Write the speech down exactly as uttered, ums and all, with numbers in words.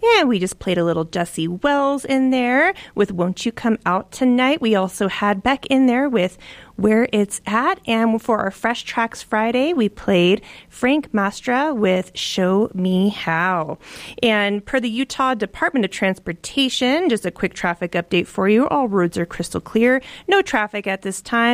And we just played a little Jesse Wells in there with Won't You Come Out Tonight. We also had Beck in there with Where It's At. And for our Fresh Tracks Friday, we played Frank Mastra with Show Me How. And per the Utah Department of Transportation, just a quick traffic update for you. All roads are crystal clear. No traffic at this time.